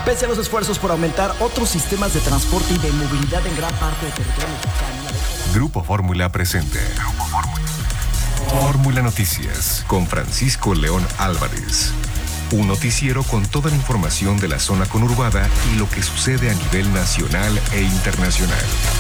Pese a los esfuerzos por aumentar otros sistemas de transporte y de movilidad en gran parte del territorio mexicano. Grupo Fórmula presente. Fórmula Noticias con Francisco León Álvarez. Un noticiero con toda la información de la zona conurbada y lo que sucede a nivel nacional e internacional.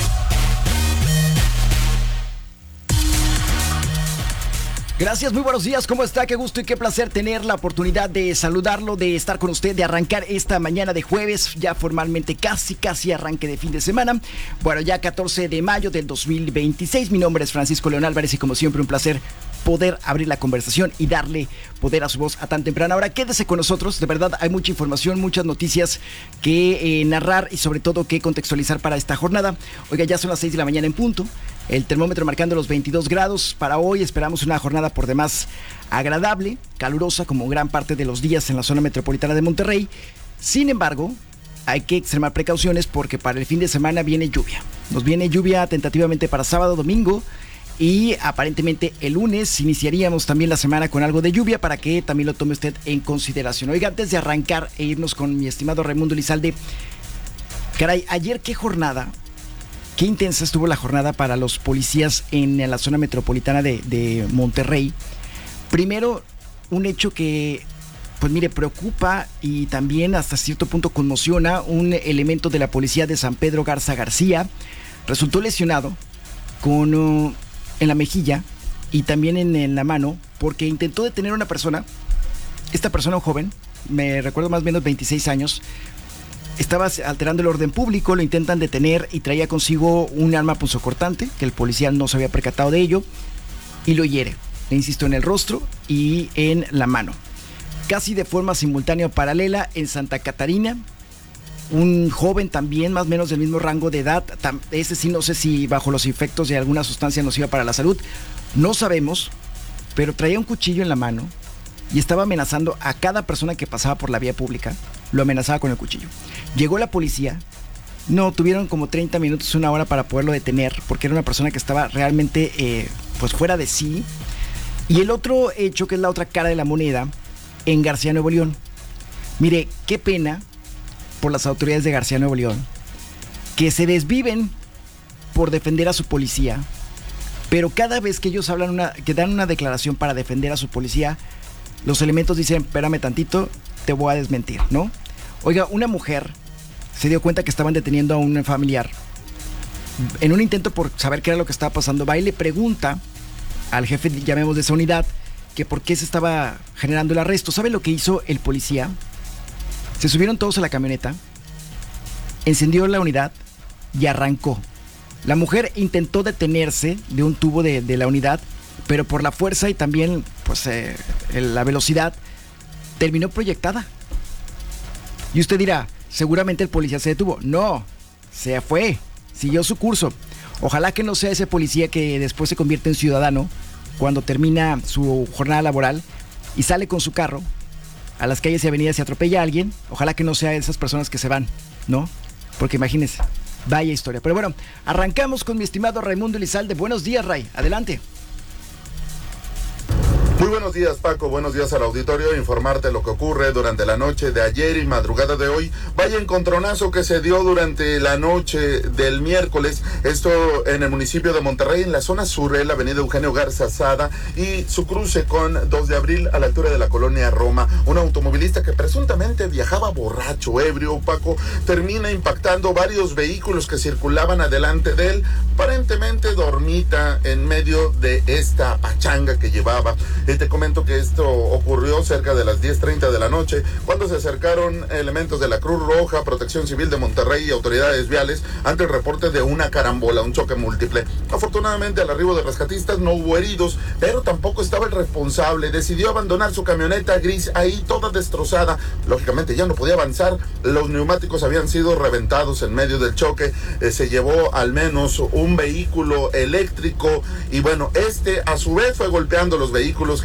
Gracias, muy buenos días, ¿cómo está? Qué gusto y qué placer tener la oportunidad de saludarlo, de estar con usted, de arrancar esta mañana de jueves, ya formalmente casi arranque de fin de semana. Bueno, ya 14 de mayo del 2026, mi nombre es Francisco León Álvarez y como siempre un placer poder abrir la conversación y darle poder a su voz a tan temprana hora. Quédese con nosotros, de verdad hay mucha información, muchas noticias que narrar y sobre todo que contextualizar para esta jornada. Oiga, ya son las 6 de la mañana en punto. El termómetro marcando los 22 grados. Para hoy esperamos una jornada por demás agradable, calurosa como gran parte de los días en la zona metropolitana de Monterrey. Sin embargo, hay que extremar precauciones porque para el fin de semana viene lluvia. Nos viene lluvia tentativamente para sábado, domingo y aparentemente el lunes iniciaríamos también la semana con algo de lluvia para que también lo tome usted en consideración. Oiga, antes de arrancar e irnos con mi estimado Raimundo Elizalde, caray, ayer qué jornada. Qué intensa estuvo la jornada para los policías en la zona metropolitana de Monterrey. Primero, un hecho que, pues mire, preocupa y también hasta cierto punto conmociona. Un elemento de la policía de San Pedro Garza García resultó lesionado en la mejilla y también en la mano porque intentó detener a una persona. Esta persona, un joven, me recuerdo más o menos 26 años, estaba alterando el orden público, lo intentan detener y traía consigo un arma punzocortante, que el policía no se había percatado de ello, y lo hiere, le insisto, en el rostro y en la mano. Casi de forma simultánea o paralela, en Santa Catarina, un joven también, más o menos del mismo rango de edad, ese sí no sé si bajo los efectos de alguna sustancia nociva para la salud, no sabemos, pero traía un cuchillo en la mano y estaba amenazando a cada persona que pasaba por la vía pública, lo amenazaba con el cuchillo. Llegó la policía, tuvieron como 30 minutos, una hora para poderlo detener, porque era una persona que estaba realmente pues fuera de sí. Y el otro hecho, que es la otra cara de la moneda, en García, Nuevo León. Mire, qué pena por las autoridades de García, Nuevo León, que se desviven por defender a su policía, pero cada vez que ellos que dan una declaración para defender a su policía, los elementos dicen, espérame tantito, te voy a desmentir, ¿no? Oiga, una mujer se dio cuenta que estaban deteniendo a un familiar. En un intento por saber qué era lo que estaba pasando, va y le pregunta al jefe, llamemos de esa unidad, que por qué se estaba generando el arresto. ¿Sabe lo que hizo el policía? Se subieron todos a la camioneta, encendió la unidad y arrancó. La mujer intentó detenerse de un tubo de la unidad, pero por la fuerza y también pues la velocidad terminó proyectada. Y usted dirá, seguramente el policía se detuvo. No, se fue, siguió su curso. Ojalá que no sea ese policía que después se convierte en ciudadano cuando termina su jornada laboral y sale con su carro a las calles y avenidas y atropella a alguien. Ojalá que no sea esas personas que se van, ¿no? Porque imagínense, vaya historia. Pero bueno, arrancamos con mi estimado Raimundo Elizalde. Buenos días, Ray, adelante. Muy buenos días, Paco, buenos días al auditorio. Informarte lo que ocurre durante la noche de ayer y madrugada de hoy. Vaya encontronazo que se dio durante la noche del miércoles, esto en el municipio de Monterrey, en la zona sur, en la avenida Eugenio Garza Sada y su cruce con 2 de abril a la altura de la colonia Roma. Un automovilista que presuntamente viajaba borracho, ebrio, Paco, termina impactando varios vehículos que circulaban adelante de él, aparentemente dormita en medio de esta pachanga que llevaba. Te comento que esto ocurrió cerca de las 10:30 de la noche, cuando se acercaron elementos de la Cruz Roja, Protección Civil de Monterrey y autoridades viales ante el reporte de una carambola, un choque múltiple. Afortunadamente, al arribo de rescatistas no hubo heridos, pero tampoco estaba el responsable. Decidió abandonar su camioneta gris ahí toda destrozada. Lógicamente ya no podía avanzar, los neumáticos habían sido reventados en medio del choque. Se llevó al menos un vehículo eléctrico y bueno, a su vez fue golpeando los vehículos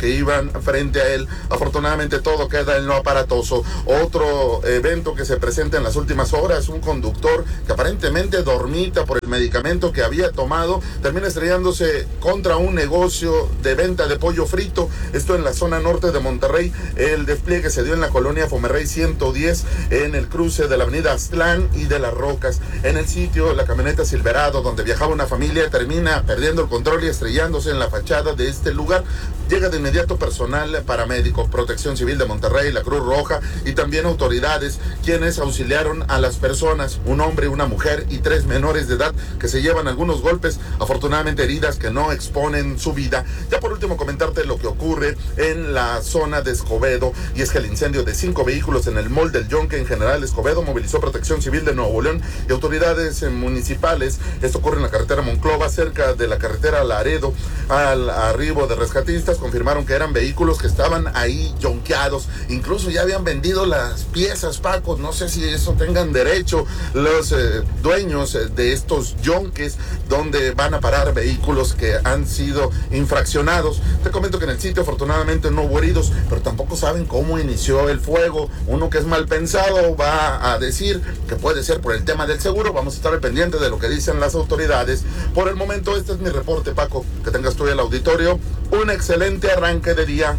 que iban frente a él. Afortunadamente todo queda en lo aparatoso. Otro evento que se presenta en las últimas horas, un conductor que aparentemente dormita por el medicamento que había tomado, termina estrellándose contra un negocio de venta de pollo frito, esto en la zona norte de Monterrey. El despliegue se dio en la colonia Fomerrey 110, en el cruce de la avenida Aztlán y de Las Rocas. En el sitio, la camioneta Silverado, donde viajaba una familia, termina perdiendo el control y estrellándose en la fachada de este lugar. Llega de inmediato personal paramédico, Protección Civil de Monterrey, la Cruz Roja y también autoridades, quienes auxiliaron a las personas, un hombre, una mujer y 3 menores de edad que se llevan algunos golpes, afortunadamente heridas que no exponen su vida. Ya por último comentarte lo que ocurre en la zona de Escobedo, y es que el incendio de 5 vehículos en el Mall del Yonke en General Escobedo movilizó Protección Civil de Nuevo León y autoridades municipales. Esto ocurre en la carretera Monclova, cerca de la carretera Laredo. Al arribo de rescatistas confirmaron que eran vehículos que estaban ahí yonqueados, incluso ya habían vendido las piezas, Paco. No sé si eso tengan derecho los dueños de estos yonques, donde van a parar vehículos que han sido infraccionados. Te comento que en el sitio afortunadamente no hubo heridos, pero tampoco saben cómo inició el fuego. Uno que es mal pensado va a decir que puede ser por el tema del seguro. Vamos a estar pendientes de lo que dicen las autoridades. Por el momento este es mi reporte, Paco. Que tengas tú el auditorio un excelente arranque de día.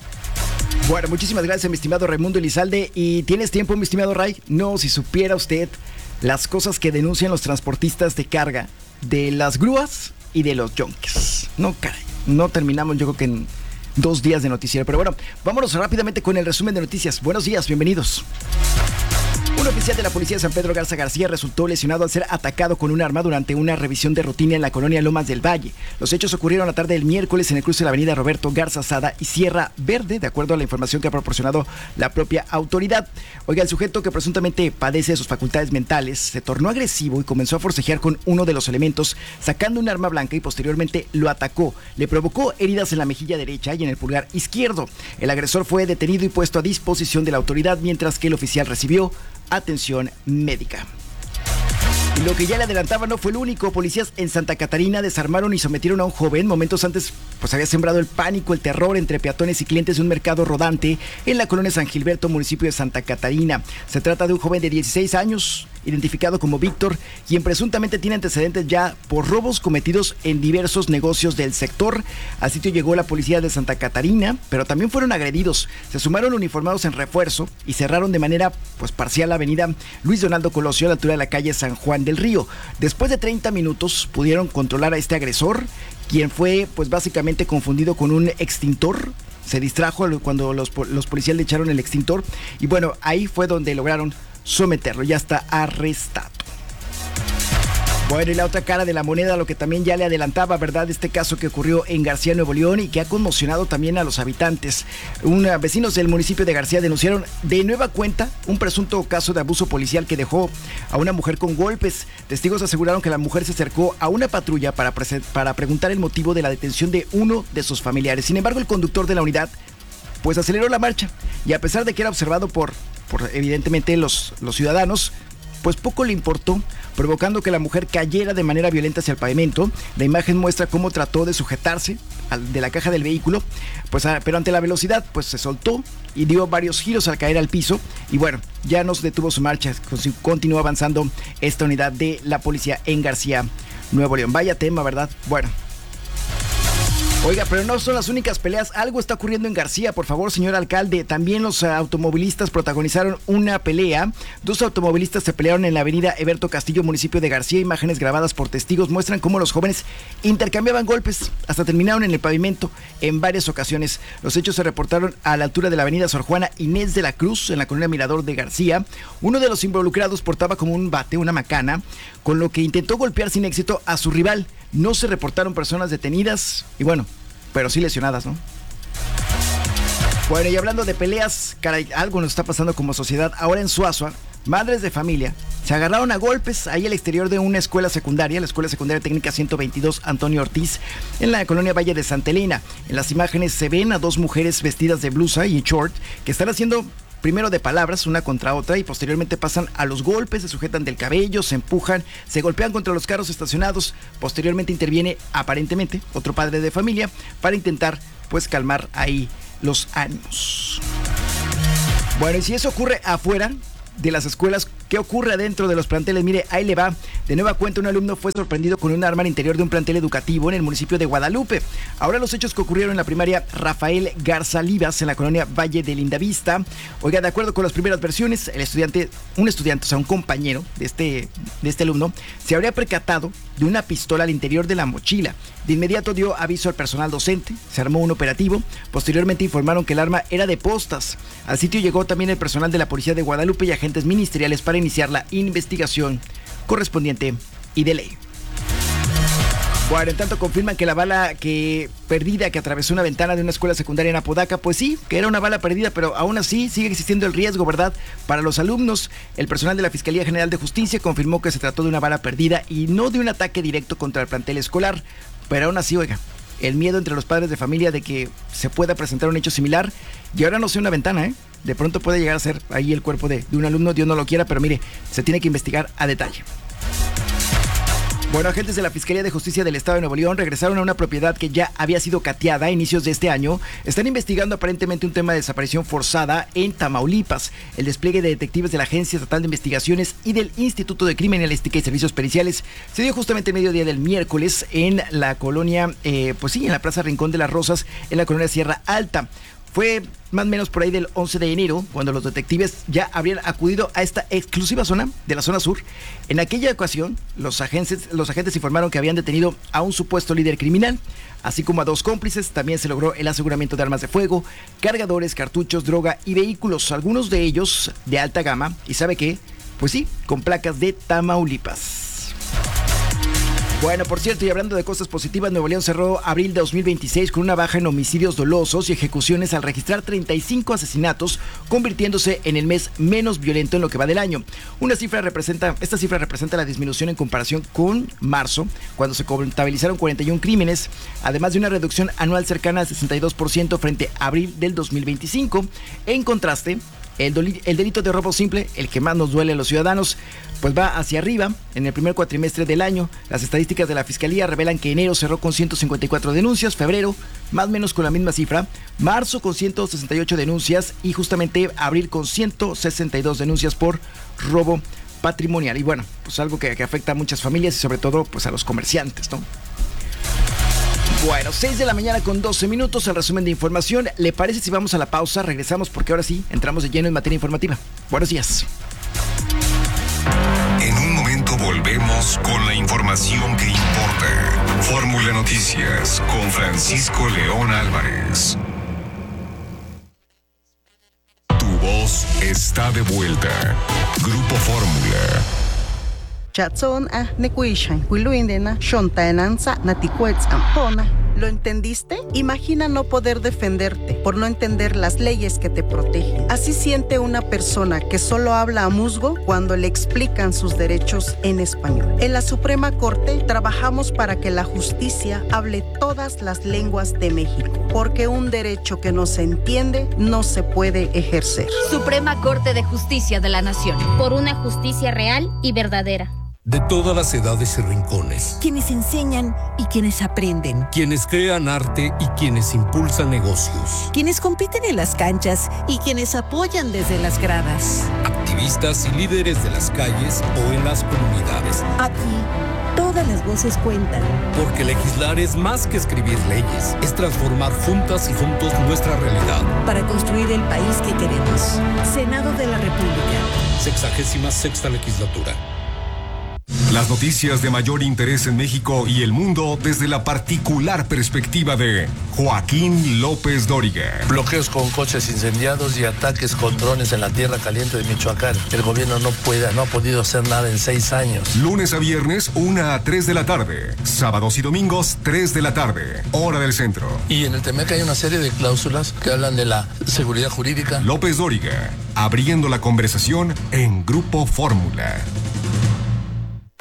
Bueno, muchísimas gracias, mi estimado Raimundo Elizalde. ¿Y tienes tiempo, mi estimado Ray? No, si supiera usted las cosas que denuncian los transportistas de carga de las grúas y de los yonkes. No, caray, no terminamos yo creo que en 2 días de noticiero. Pero bueno, vámonos rápidamente con el resumen de noticias. Buenos días, bienvenidos. Un oficial de la policía de San Pedro Garza García resultó lesionado al ser atacado con un arma durante una revisión de rutina en la colonia Lomas del Valle. Los hechos ocurrieron la tarde del miércoles en el cruce de la avenida Roberto Garza Sada y Sierra Verde, de acuerdo a la información que ha proporcionado la propia autoridad. Oiga, el sujeto, que presuntamente padece de sus facultades mentales, se tornó agresivo y comenzó a forcejear con uno de los elementos, sacando un arma blanca, y posteriormente lo atacó. Le provocó heridas en la mejilla derecha y en el pulgar izquierdo. El agresor fue detenido y puesto a disposición de la autoridad, mientras que el oficial recibió atención médica. Y lo que ya le adelantaba no fue el único. Policías en Santa Catarina desarmaron y sometieron a un joven. Momentos antes, pues había sembrado el pánico, el terror entre peatones y clientes de un mercado rodante en la colonia San Gilberto, municipio de Santa Catarina. Se trata de un joven de 16 años, identificado como Víctor, quien presuntamente tiene antecedentes ya por robos cometidos en diversos negocios del sector. Al sitio llegó la policía de Santa Catarina, pero también fueron agredidos. Se sumaron uniformados en refuerzo y cerraron de manera parcial la avenida Luis Donaldo Colosio a la altura de la calle San Juan del Río. Después de 30 minutos pudieron controlar a este agresor, quien fue básicamente confundido con un extintor. Se distrajo cuando los policías le echaron el extintor y bueno, ahí fue donde lograron someterlo. Ya está arrestado. Bueno, y la otra cara de la moneda, lo que también ya le adelantaba, ¿verdad? Este caso que ocurrió en García, Nuevo León, y que ha conmocionado también a los habitantes. Vecinos del municipio de García denunciaron de nueva cuenta un presunto caso de abuso policial que dejó a una mujer con golpes. Testigos aseguraron que la mujer se acercó a una patrulla para preguntar el motivo de la detención de uno de sus familiares. Sin embargo, el conductor de la unidad aceleró la marcha, y a pesar de que era observado por evidentemente los ciudadanos, poco le importó, provocando que la mujer cayera de manera violenta hacia el pavimento. La imagen muestra cómo trató de sujetarse de la caja del vehículo, pero ante la velocidad se soltó y dio varios giros al caer al piso. Y bueno, ya no se detuvo su marcha, continuó avanzando esta unidad de la policía en García, Nuevo León. Vaya tema, ¿verdad? Bueno. Oiga, pero no son las únicas peleas. Algo está ocurriendo en García, por favor, señor alcalde. También los automovilistas protagonizaron una pelea. 2 automovilistas se pelearon en la avenida Eberto Castillo, municipio de García. Imágenes grabadas por testigos muestran cómo los jóvenes intercambiaban golpes, hasta terminaron en el pavimento en varias ocasiones. Los hechos se reportaron a la altura de la avenida Sor Juana Inés de la Cruz, en la colonia Mirador de García. Uno de los involucrados portaba como un bate, una macana, con lo que intentó golpear sin éxito a su rival. No se reportaron personas detenidas y bueno, pero sí lesionadas, ¿no? Bueno, y hablando de peleas, caray, algo nos está pasando como sociedad. Ahora en Suazua, madres de familia se agarraron a golpes ahí al exterior de una escuela secundaria, la Escuela Secundaria Técnica 122 Antonio Ortiz, en la colonia Valle de Santa Elena. En las imágenes se ven a 2 mujeres vestidas de blusa y short que están haciendo primero de palabras, una contra otra, y posteriormente pasan a los golpes, se sujetan del cabello, se empujan, se golpean contra los carros estacionados. Posteriormente interviene, aparentemente, otro padre de familia para intentar, pues, calmar ahí los ánimos. Bueno, y si eso ocurre afuera de las escuelas, ¿qué ocurre adentro de los planteles? Mire, ahí le va. De nueva cuenta, un alumno fue sorprendido con un arma al interior de un plantel educativo en el municipio de Guadalupe. Ahora los hechos que ocurrieron en la primaria Rafael Garza Livas, en la colonia Valle de Lindavista. Oiga, de acuerdo con las primeras versiones, un compañero de este alumno, se habría percatado de una pistola al interior de la mochila. De inmediato dio aviso al personal docente, se armó un operativo. Posteriormente informaron que el arma era de postas. Al sitio llegó también el personal de la policía de Guadalupe y agentes ministeriales para iniciar la investigación correspondiente y de ley. Bueno, en tanto confirman que la bala perdida que atravesó una ventana de una escuela secundaria en Apodaca, pues sí, que era una bala perdida, pero aún así sigue existiendo el riesgo, ¿verdad?, para los alumnos. El personal de la Fiscalía General de Justicia confirmó que se trató de una bala perdida y no de un ataque directo contra el plantel escolar. Pero aún así, oiga, el miedo entre los padres de familia de que se pueda presentar un hecho similar, y ahora no sé, una ventana, de pronto puede llegar a ser ahí el cuerpo de un alumno, Dios no lo quiera, pero mire, se tiene que investigar a detalle. Bueno, agentes de la Fiscalía de Justicia del Estado de Nuevo León regresaron a una propiedad que ya había sido cateada a inicios de este año. Están investigando aparentemente un tema de desaparición forzada en Tamaulipas. El despliegue de detectives de la Agencia Estatal de Investigaciones y del Instituto de Criminalística y Servicios Periciales se dio justamente el mediodía del miércoles en la colonia, en la Plaza Rincón de las Rosas, en la colonia Sierra Alta. Fue más o menos por ahí del 11 de enero cuando los detectives ya habrían acudido a esta exclusiva zona de la zona sur. En aquella ocasión, los agentes informaron que habían detenido a un supuesto líder criminal, así como a 2 cómplices. También se logró el aseguramiento de armas de fuego, cargadores, cartuchos, droga y vehículos, algunos de ellos de alta gama. ¿Y sabe qué? Pues sí, con placas de Tamaulipas. Bueno, por cierto, y hablando de cosas positivas, Nuevo León cerró abril de 2026 con una baja en homicidios dolosos y ejecuciones al registrar 35 asesinatos, convirtiéndose en el mes menos violento en lo que va del año. Esta cifra representa la disminución en comparación con marzo, cuando se contabilizaron 41 crímenes, además de una reducción anual cercana al 62% frente a abril del 2025. En contraste, el delito de robo simple, el que más nos duele a los ciudadanos, pues va hacia arriba en el primer cuatrimestre del año. Las estadísticas de la Fiscalía revelan que enero cerró con 154 denuncias, febrero más o menos con la misma cifra, marzo con 168 denuncias y justamente abril con 162 denuncias por robo patrimonial. Y bueno, pues algo que afecta a muchas familias y sobre todo pues a los comerciantes, ¿no? Bueno, 6 de la mañana con 12 minutos, el resumen de información. ¿Le parece si vamos a la pausa? Regresamos porque ahora sí, entramos de lleno en materia informativa. Buenos días. En un momento volvemos con la información que importa. Fórmula Noticias con Francisco León Álvarez. Tu voz está de vuelta. Grupo Fórmula. ¿Lo entendiste? Imagina no poder defenderte por no entender las leyes que te protegen. Así siente una persona que solo habla a musgo cuando le explican sus derechos en español. En la Suprema Corte trabajamos para que la justicia hable todas las lenguas de México, porque un derecho que no se entiende no se puede ejercer. Suprema Corte de Justicia de la Nación. Por una justicia real y verdadera. De todas las edades y rincones. Quienes enseñan y quienes aprenden. Quienes crean arte y quienes impulsan negocios. Quienes compiten en las canchas y quienes apoyan desde las gradas. Activistas y líderes de las calles o en las comunidades. Aquí, todas las voces cuentan. Porque legislar es más que escribir leyes. Es transformar juntas y juntos nuestra realidad. Para construir el país que queremos. Senado de la República. 66ª legislatura. Las noticias de mayor interés en México y el mundo desde la particular perspectiva de Joaquín López Dóriga. Bloqueos con coches incendiados y ataques con drones en la tierra caliente de Michoacán. El gobierno no ha podido hacer nada en 6 años. Lunes a viernes, 1 a 3 de la tarde. Sábados y domingos, 3 de la tarde. Hora del centro. Y en el TEMEC hay una serie de cláusulas que hablan de la seguridad jurídica. López Dóriga, abriendo la conversación en Grupo Fórmula.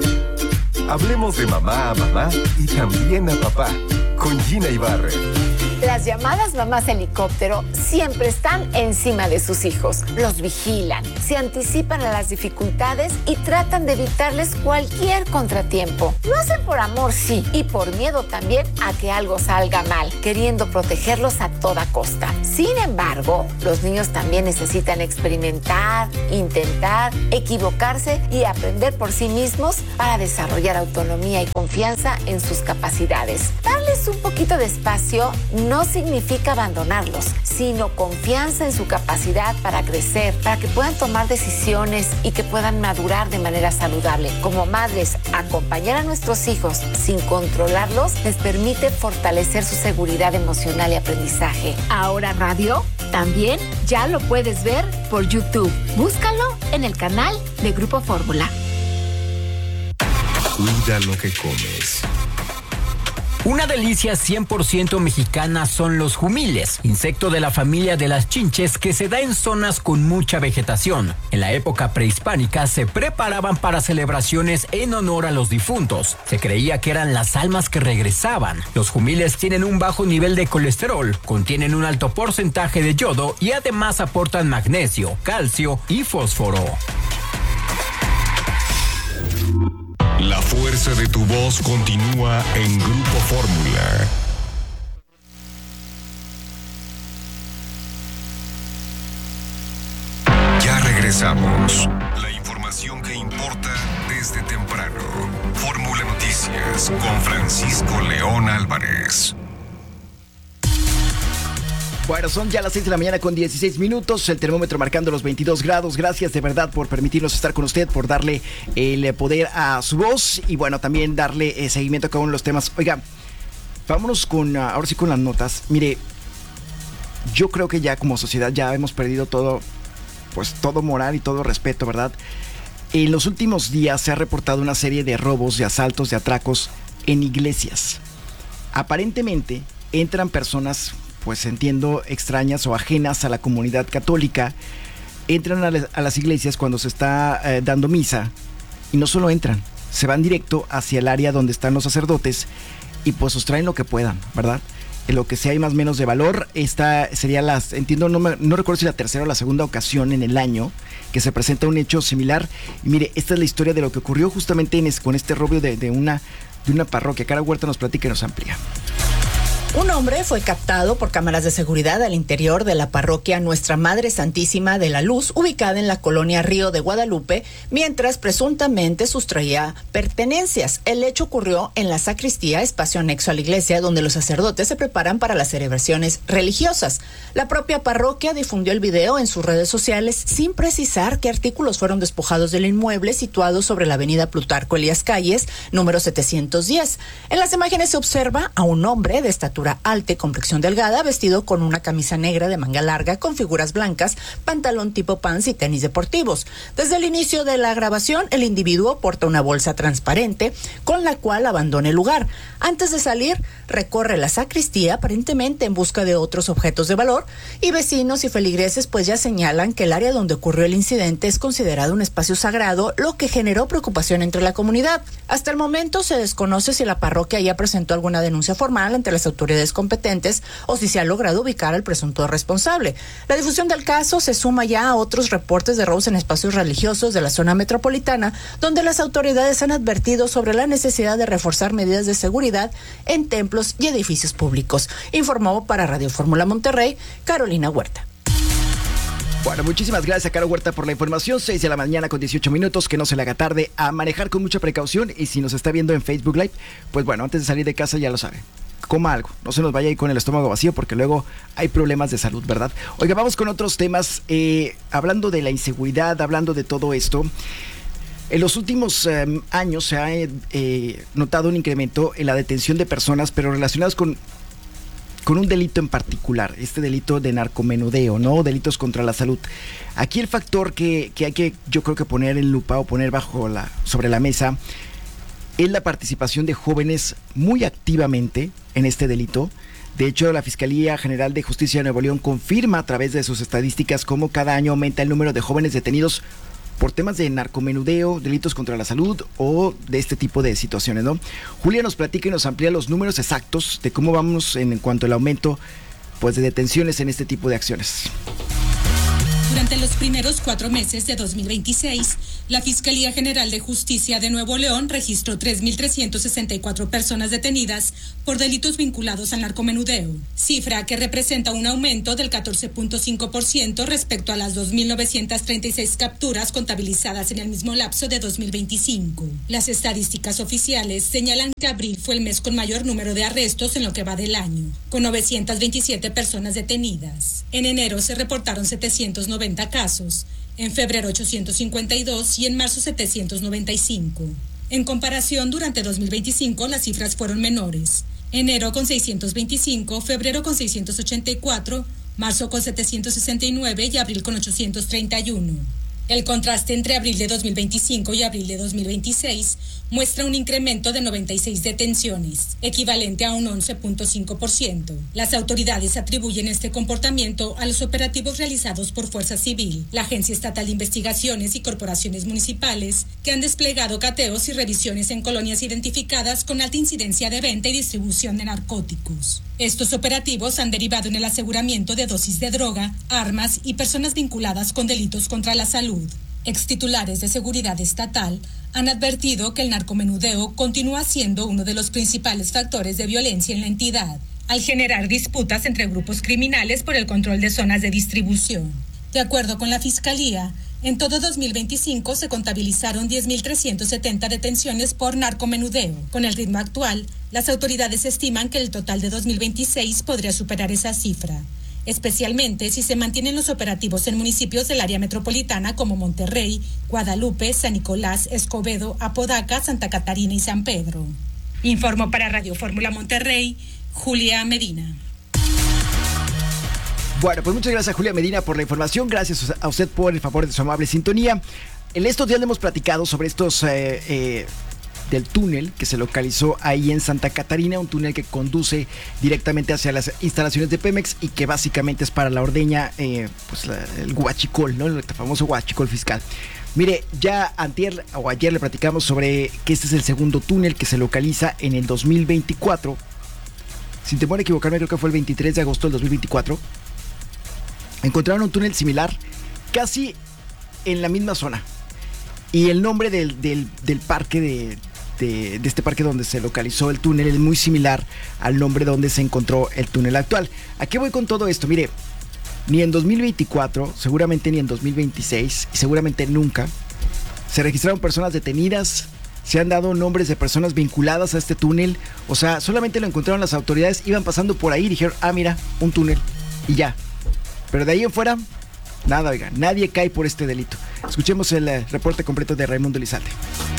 Hablemos de mamá a mamá y también a papá, con Gina Ibarra. Las llamadas mamás helicóptero siempre están encima de sus hijos. Los vigilan, se anticipan a las dificultades y tratan de evitarles cualquier contratiempo. Lo hacen por amor, sí, y por miedo también a que algo salga mal, queriendo protegerlos a toda costa. Sin embargo, los niños también necesitan experimentar, intentar, equivocarse y aprender por sí mismos para desarrollar autonomía y confianza en sus capacidades. Darles un poquito de espacio no significa abandonarlos, sino confianza en su capacidad para crecer, para que puedan tomar decisiones y que puedan madurar de manera saludable. Como madres, acompañar a nuestros hijos sin controlarlos les permite fortalecer su seguridad emocional y aprendizaje. Ahora Radio también ya lo puedes ver por YouTube. Búscalo en el canal de Grupo Fórmula. Cuida lo que comes. Una delicia 100% mexicana son los jumiles, insecto de la familia de las chinches que se da en zonas con mucha vegetación. En la época prehispánica se preparaban para celebraciones en honor a los difuntos. Se creía que eran las almas que regresaban. Los jumiles tienen un bajo nivel de colesterol, contienen un alto porcentaje de yodo y además aportan magnesio, calcio y fósforo. La fuerza de tu voz continúa en Grupo Fórmula. Ya regresamos. La información que importa desde temprano. Fórmula Noticias con Francisco León Álvarez. Bueno, son ya las 6 de la mañana con 16 minutos, el termómetro marcando los 22 grados. Gracias de verdad por permitirnos estar con usted, por darle el poder a su voz y bueno, también darle seguimiento a cada uno de los temas. Oiga, vámonos con, ahora sí con las notas. Mire, yo creo que ya como sociedad ya hemos perdido todo, pues todo moral y todo respeto, ¿verdad? En los últimos días se ha reportado una serie de robos, de asaltos, de atracos en iglesias. Aparentemente entran personas, pues entiendo, extrañas o ajenas a la comunidad católica, entran a las iglesias cuando se está dando misa y no solo entran, se van directo hacia el área donde están los sacerdotes y pues sustraen lo que puedan, ¿verdad? En lo que sea hay más o menos de valor. Esta sería entiendo, no recuerdo si la tercera o la segunda ocasión en el año que se presenta un hecho similar. Y mire, esta es la historia de lo que ocurrió justamente con este robo de una parroquia. Cara Huerta nos platica y nos amplía. Un hombre fue captado por cámaras de seguridad al interior de la parroquia Nuestra Madre Santísima de la Luz, ubicada en la colonia Río de Guadalupe, mientras presuntamente sustraía pertenencias. El hecho ocurrió en la sacristía, espacio anexo a la iglesia, donde los sacerdotes se preparan para las celebraciones religiosas. La propia parroquia difundió el video en sus redes sociales sin precisar qué artículos fueron despojados del inmueble situado sobre la avenida Plutarco Elías Calles, número 710. En las imágenes se observa a un hombre de estatura alta y complexión delgada, vestido con una camisa negra de manga larga con figuras blancas, pantalón tipo pants y tenis deportivos. Desde el inicio de la grabación, el individuo porta una bolsa transparente con la cual abandona el lugar. Antes de salir, recorre la sacristía aparentemente en busca de otros objetos de valor, y vecinos y feligreses pues ya señalan que el área donde ocurrió el incidente es considerado un espacio sagrado, lo que generó preocupación entre la comunidad. Hasta el momento se desconoce si la parroquia ya presentó alguna denuncia formal ante las autoridades competentes o si se ha logrado ubicar al presunto responsable. La difusión del caso se suma ya a otros reportes de robos en espacios religiosos de la zona metropolitana, donde las autoridades han advertido sobre la necesidad de reforzar medidas de seguridad en templos y edificios públicos. Informó para Radio Fórmula Monterrey, Carolina Huerta. Bueno, muchísimas gracias, Caro Huerta, por la información. 6 de la mañana con 18 minutos, que no se le haga tarde, a manejar con mucha precaución, y si nos está viendo en Facebook Live, pues bueno, antes de salir de casa ya lo sabe. Coma algo, no se nos vaya a ir con el estómago vacío porque luego hay problemas de salud, ¿verdad? Oiga, vamos con otros temas, hablando de la inseguridad, hablando de todo esto. En los últimos años se ha notado un incremento en la detención de personas, pero relacionadas con un delito en particular, este delito de narcomenudeo, ¿no? Delitos contra la salud. Aquí el factor que hay que, yo creo que poner en lupa o poner sobre la mesa es la participación de jóvenes muy activamente en este delito. De hecho, la Fiscalía General de Justicia de Nuevo León confirma a través de sus estadísticas cómo cada año aumenta el número de jóvenes detenidos por temas de narcomenudeo, delitos contra la salud o de este tipo de situaciones, ¿no? Julia nos platica y nos amplía los números exactos de cómo vamos en cuanto al aumento, pues, de detenciones en este tipo de acciones. Durante los primeros 4 meses de 2026, la Fiscalía General de Justicia de Nuevo León registró 3.364 personas detenidas por delitos vinculados al narcomenudeo, cifra que representa un aumento del 14.5% respecto a las 2.936 capturas contabilizadas en el mismo lapso de 2025. Las estadísticas oficiales señalan que abril fue el mes con mayor número de arrestos en lo que va del año, con 927 personas detenidas. En enero se reportaron 790 casos, en febrero 852 y en marzo 795. En comparación, durante 2025 las cifras fueron menores. Enero con 625, febrero con 684, marzo con 769 y abril con 831. El contraste entre abril de 2025 y abril de 2026 muestra un incremento de 96 detenciones, equivalente a un 11.5%. Las autoridades atribuyen este comportamiento a los operativos realizados por Fuerza Civil, la Agencia Estatal de Investigaciones y corporaciones municipales, que han desplegado cateos y revisiones en colonias identificadas con alta incidencia de venta y distribución de narcóticos. Estos operativos han derivado en el aseguramiento de dosis de droga, armas y personas vinculadas con delitos contra la salud. Extitulares de seguridad estatal han advertido que el narcomenudeo continúa siendo uno de los principales factores de violencia en la entidad, al generar disputas entre grupos criminales por el control de zonas de distribución. De acuerdo con la Fiscalía, en todo 2025 se contabilizaron 10.370 detenciones por narcomenudeo. Con el ritmo actual, las autoridades estiman que el total de 2026 podría superar esa cifra, especialmente si se mantienen los operativos en municipios del área metropolitana como Monterrey, Guadalupe, San Nicolás, Escobedo, Apodaca, Santa Catarina y San Pedro. Informó para Radio Fórmula Monterrey, Julia Medina. Bueno, pues muchas gracias, Julia Medina, por la información. Gracias a usted por el favor de su amable sintonía. En estos días le hemos platicado sobre estos del túnel que se localizó ahí en Santa Catarina, un túnel que conduce directamente hacia las instalaciones de Pemex y que básicamente es para la ordeña, el huachicol, ¿no? El famoso huachicol fiscal. Mire, ya antier o ayer le platicamos sobre que este es el segundo túnel que se localiza en el 2024. Sin temor a equivocarme, creo que fue el 23 de agosto del 2024. Encontraron un túnel similar, casi en la misma zona. Y el nombre del parque de este parque donde se localizó el túnel es muy similar al nombre donde se encontró el túnel actual. ¿A qué voy con todo esto? Mire, ni en 2024, seguramente ni en 2026 y seguramente nunca se registraron personas detenidas, se han dado nombres de personas vinculadas a este túnel. O sea, solamente lo encontraron las autoridades, iban pasando por ahí y dijeron, mira, un túnel y ya. Pero de ahí en fuera, nada, oiga, nadie cae por este delito. Escuchemos el reporte completo de Raimundo Elizalde.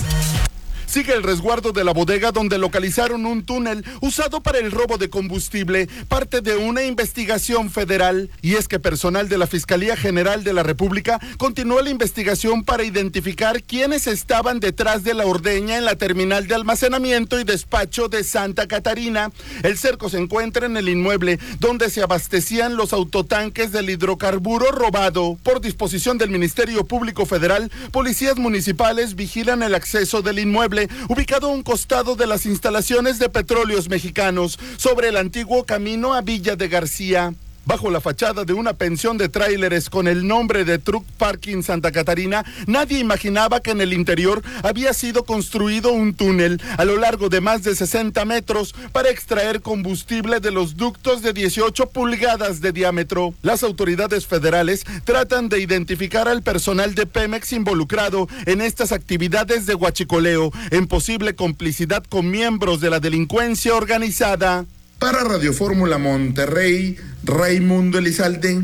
Sigue el resguardo de la bodega donde localizaron un túnel usado para el robo de combustible, parte de una investigación federal. Y es que personal de la Fiscalía General de la República continuó la investigación para identificar quiénes estaban detrás de la ordeña en la terminal de almacenamiento y despacho de Santa Catarina. El cerco se encuentra en el inmueble donde se abastecían los autotanques del hidrocarburo robado. Por disposición del Ministerio Público Federal, policías municipales vigilan el acceso del inmueble, ubicado a un costado de las instalaciones de Petróleos Mexicanos, sobre el antiguo camino a Villa de García. Bajo la fachada de una pensión de tráileres con el nombre de Truck Parking Santa Catarina, nadie imaginaba que en el interior había sido construido un túnel a lo largo de más de 60 metros para extraer combustible de los ductos de 18 pulgadas de diámetro. Las autoridades federales tratan de identificar al personal de Pemex involucrado en estas actividades de huachicoleo, en posible complicidad con miembros de la delincuencia organizada. Para Radio Fórmula Monterrey, Raimundo Elizalde.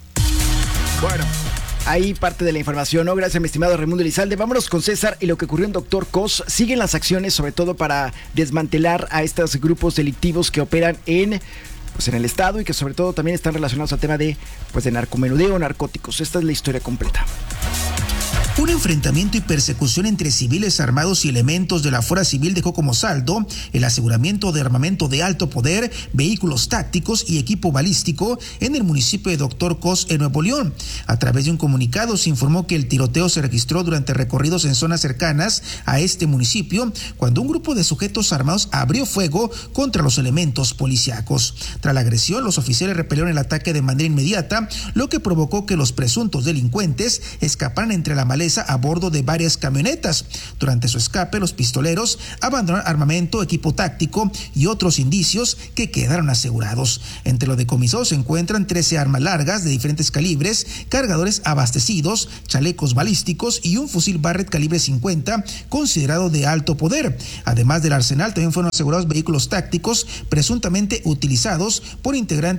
Bueno, ahí parte de la información, ¿no? Gracias, mi estimado Raimundo Elizalde. Vámonos con César y lo que ocurrió en Doctor Cos. Siguen las acciones, sobre todo para desmantelar a estos grupos delictivos que operan en el estado y que sobre todo también están relacionados al tema de narcomenudeo, narcóticos. Esta es la historia completa. Un enfrentamiento y persecución entre civiles armados y elementos de la Fuerza Civil dejó como saldo el aseguramiento de armamento de alto poder, vehículos tácticos y equipo balístico en el municipio de Doctor Cos, en Nuevo León. A través de un comunicado se informó que el tiroteo se registró durante recorridos en zonas cercanas a este municipio, cuando un grupo de sujetos armados abrió fuego contra los elementos policíacos. Tras la agresión, los oficiales repelieron el ataque de manera inmediata, lo que provocó que los presuntos delincuentes escaparan entre la maleza a bordo de varias camionetas. Durante su escape, los pistoleros abandonaron armamento, equipo táctico y otros indicios que quedaron asegurados. Entre lo decomisado se encuentran 13 armas largas de diferentes calibres, cargadores abastecidos, chalecos balísticos y un fusil Barrett calibre 50 considerado de alto poder. Además del arsenal, también fueron asegurados vehículos tácticos presuntamente utilizados por integrantes